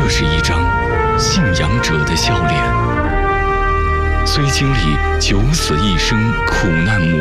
是一张信仰者的笑脸。虽经历九死一生苦难磨